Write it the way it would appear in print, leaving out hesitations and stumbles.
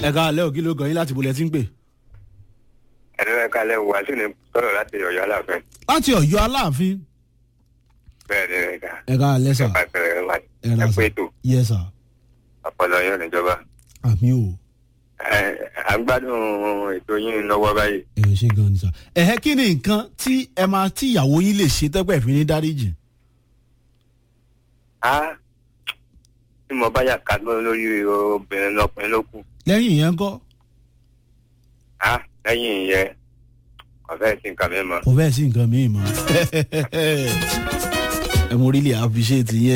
ẹ ká alẹ́ òkè ló gan yín láti bolẹ̀ tí ń pè. Ẹ̀rọ kalẹ̀ wàásù ni sọ̀rọ̀ láti Ọ̀yọ́ Aláàfin. láti Ọ̀yọ́ Aláàfin. Bẹ́ẹ̀ ni ẹ̀ka. ẹ ká alẹ́ sà. ẹ pé ètò yẹ sà. ọpọlọ yóò níjọba. àmì o. À ń gbádùn ètò yín lọ́wọ́ báyìí. ẹ ò ṣe gan ni sà. ẹ̀hẹ́ kí ni nǹkan tí ẹ máa tí ìyàwó yín lè ṣe tẹ́pẹ́ fi ní dáríjì. Tí mo bá yà ká lórí obìnrin lọkùnrin ló kù. lẹ́yìn yẹn kọ́. Lẹ́yìn ìyẹn kò fẹ́ sí nǹkan mi mọ́. kò fẹ́ sí nǹkan mi mọ́. ẹ mo really appreciate yẹn.